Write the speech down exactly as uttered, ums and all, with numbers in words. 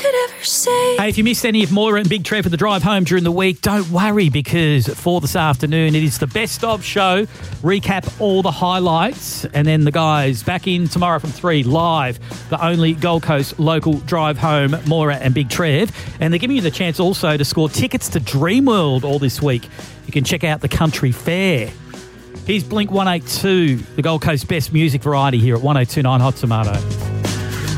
could ever say. Hey, if you missed any of Moira and Big Trev for the drive home during the week, don't worry, because for this afternoon, it is the best of show. Recap all the highlights, and then the guys back in tomorrow from three, live, the only Gold Coast local drive home, Moira and Big Trev. And they're giving you the chance also to score tickets to Dreamworld all this week. You can check out the Country Fair. Here's Blink one eighty-two, the Gold Coast best music variety here at one oh two point nine Hot Tomato.